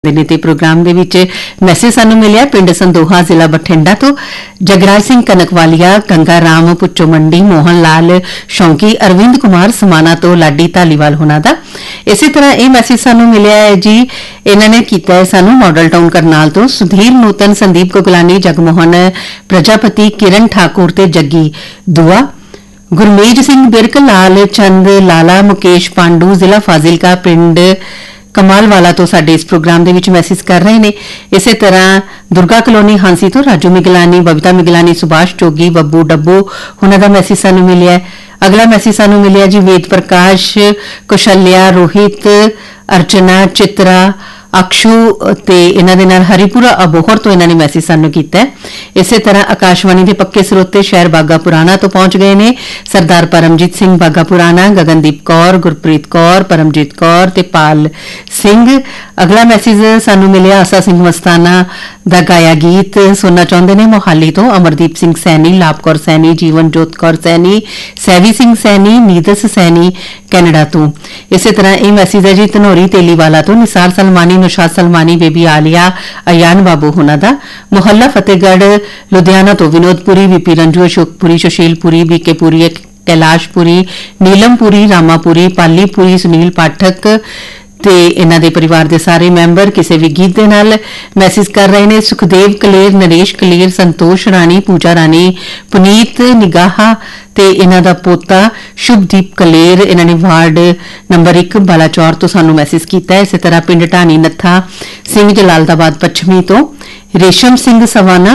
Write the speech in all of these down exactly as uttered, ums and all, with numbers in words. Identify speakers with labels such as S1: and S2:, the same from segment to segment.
S1: ਨੇ ਤੇ ਪ੍ਰੋਗਰਾਮ ਦੇ ਵਿੱਚ ਮੈਸੇਜ ਸਾਨੂੰ ਮਿਲਿਆ ਪਿੰਡ ਸੰਦੋਹਾ ਜ਼ਿਲ੍ਹਾ ਬਠਿੰਡਾ ਤੋਂ ਜਗਰਾਜ ਸਿੰਘ ਕਨਕਵਾਲੀਆ ਗੰਗਾ ਰਾਮ ਪੁੱਚੋ ਮੰਡੀ ਮੋਹਨ ਲਾਲ ਸ਼ੌਂਕੀ ਅਰਵਿੰਦ ਕੁਮਾਰ ਸਮਾਨਾ ਤੋਂ ਲਾਡੀ ਧਾਲੀਵਾਲ ਹੋਣਾ ਦਾ ਇਸੇ ਤਰ੍ਹਾਂ ਇਹ ਮੈਸੇਜ ਸਾਨੂੰ ਮਿਲਿਆ ਹੈ ਜੀ ਇਹਨਾਂ ਨੇ ਕੀਤਾ ਹੈ ਸਾਨੂੰ ਮਾਡਲ ਟਾਊਨ ਕਰਨਾਲ ਤੋਂ ਸੁਧੀਰ ਨੂਤਨ ਸੰਦੀਪ ਕੋਗਲਾਨੀ ਜਗਮੋਹਨ ਪ੍ਰਜਾਪਤੀ ਕਿਰਨ ਠਾਕੁਰ ਤੇ ਜੱਗੀ ਦੁਆ ਗੁਰਮੇਜ ਸਿੰਘ ਬਿਰਕ ਲਾਲ ਚੰਦ ਲਾਲਾ ਮੁਕੇਸ਼ ਪਾਂਡੂ ਜ਼ਿਲ੍ਹਾ ਫਾਜ਼ਿਲਕਾ ਪਿੰਡ ਕਮਾਲ ਵਾਲਾ ਤੋਂ ਸਾਡੇ ਇਸ ਪ੍ਰੋਗਰਾਮ ਦੇ ਵਿੱਚ ਮੈਸੇਜ ਕਰ ਰਹੇ ਨੇ ਇਸੇ ਤਰ੍ਹਾਂ ਦੁਰਗਾ ਕਲੋਨੀ ਹਾਂਸੀ ਤੋਂ ਰਾਜੂ ਮਿਗਲਾਨੀ ਬਬੀਤਾ ਮਿਗਲਾਨੀ ਸੁਭਾਸ਼ ਚੋਗੀ ਬੱਬੂ ਡੱਬੂ ਉਹਨਾਂ ਦਾ ਮੈਸੇਜ ਸਾਨੂੰ ਮਿਲਿਆ ਅਗਲਾ ਮੈਸੇਜ ਸਾਨੂੰ ਮਿਲਿਆ ਜੀ ਵੇਦ ਪ੍ਰਕਾਸ਼ ਕੁਸ਼ਲਿਆ ਰੋਹਿਤ ਅਰਚਨਾ ਚਿਤਰਾ ਅਕਸ਼ੂ ਤੇ ਇਹਨਾਂ ਦੇ ਨਾਲ ਹਰੀਪੁਰਾ ਅਬੋਹਰ ਤੋਂ ਇਹਨਾਂ ਨੇ ਮੈਸੇਜ ਸਾਨੂੰ ਕੀਤਾ ਇਸੇ ਤਰ੍ਹਾਂ ਆਕਾਸ਼ਵਾਣੀ ਦੇ ਪੱਕੇ ਸਰੋਤੇ ਸ਼ਹਿਰ ਬਾਗਾ ਪੁਰਾਣਾ ਤੋਂ ਪਹੁੰਚ ਗਏ ਨੇ ਸਰਦਾਰ ਪਰਮਜੀਤ ਸਿੰਘ ਬਾਗਾ ਪੁਰਾਣਾ ਗਗਨਦੀਪ ਕੌਰ ਗੁਰਪ੍ਰੀਤ ਕੌਰ ਪਰਮਜੀਤ ਕੌਰ ਤੇ ਪਾਲ ਸਿੰਘ ਅਗਲਾ ਮੈਸੇਜ ਸਾਨੂੰ ਮਿਲਿਆ ਆਸਾ ਸਿੰਘ ਮਸਤਾਨਾ ਦਾ ਗਾਇਆ ਗੀਤ ਸੁਣਨਾ ਚਾਹੁੰਦੇ ਨੇ ਮੋਹਾਲੀ ਤੋਂ ਅਮਰਦੀਪ ਸਿੰਘ ਸੈਣੀ ਲਾਪਕੌਰ ਸੈਣੀ ਜੀਵਨ ਜੋਤ ਕੌਰ ਸੈਣੀ ਸੈਵੀ ਸਿੰਘ ਸੈਣੀ ਨੀਦਸ ਸੈਣੀ ਕੈਨੇਡਾ ਤੋਂ ਇਸੇ ਤਰ੍ਹਾਂ ਇਹ ਮੈਸੇਜ ਹੈ ਜੀ ਧਨੌਰੀ ਤੇਲੀਵਾਲਾ ਤੋਂ ਨਿਸਾਰ ਸਲਮਾਨੀ ਨਿਸ਼ਾਦ ਸਲਮਾਨੀ ਬੇਬੀ ਆਲੀਆ ਅਯਾਨ ਬਾਬੂ ਹੁਣਾ ਦਾ ਮੁਹੱਲਾ ਫਤਿਹਗੜ੍ਹ ਲੁਧਿਆਣਾ ਤੋਂ ਵਿਨੋਦਪੁਰੀ ਵਿਪੀ ਰੰਜੂ ਅਸ਼ੋਕਪੁਰੀ ਸੁਸ਼ੀਲਪੁਰੀ ਬੀਕੇਪੁਰੀ ਕੈਲਾਸ਼ਪੁਰੀ ਨੀਲਮਪੁਰੀ ਰਾਮਾਪੁਰੀ ਪਾਲੀਪੁਰੀ ਸੁਨੀਲ ਪਾਠਕ ਤੇ ਇਹਨਾਂ ਦੇ ਪਰਿਵਾਰ ਦੇ ਸਾਰੇ ਮੈਂਬਰ ਕਿਸੇ ਵੀ ਗੀਤ ਦੇ ਨਾਲ ਮੈਸੇਜ ਕਰ ਰਹੇ ਨੇ ਸੁਖਦੇਵ ਕਲੇਰ ਨਰੇਸ਼ ਕਲੇਰ ਸੰਤੋਸ਼ ਰਾਣੀ ਪੂਜਾ ਰਾਣੀ ਪੁਨੀਤ ਨਿਗਾਹਾ ਤੇ ਇਹਨਾਂ ਦਾ ਪੋਤਾ ਸ਼ੁਭਦੀਪ ਕਲੇਰ ਇਹਨਾਂ ਨੇ ਵਾਰਡ ਨੰਬਰ ਇੱਕ ਬਾਲਾਚੌਰ ਤੋਂ ਸਾਨੂੰ ਮੈਸੇਜ ਕੀਤਾ ਇਸੇ ਤਰ੍ਹਾਂ ਪਿੰਡ ਢਾਣੀ ਨੱਥਾ ਸਿੰਘ ਜਲਾਲਦਾਬਾਦ ਪੱਛਮੀ ਤੋਂ ਰੇਸ਼ਮ ਸਿੰਘ ਸਵਾਨਾ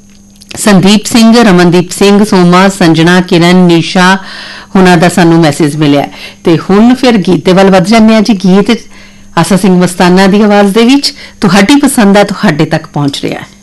S1: ਸੰਦੀਪ ਸਿੰਘ ਰਮਨਦੀਪ ਸਿੰਘ ਸੋਮਾ ਸੰਜਣਾ ਕਿਰਨ ਨੀਸ਼ਾ ਹੁਣਾਂ ਦਾ ਸਾਨੂੰ ਮੈਸੇਜ ਮਿਲਿਆ ਤੇ ਹੁਣ ਫਿਰ ਗੀਤ ਦੇ ਵੱਲ ਵੱਧ ਜਾਂਦੇ ਆ ਜੀ ਗੀਤ ਆਸਾ ਸਿੰਘ ਮਸਤਾਨਾ ਦੀ ਆਵਾਜ਼ ਦੇ ਵਿੱਚ ਤੁਹਾਡੀ ਪਸੰਦ ਆ ਤੁਹਾਡੇ ਤੱਕ ਪਹੁੰਚ ਰਿਹਾ ਹੈ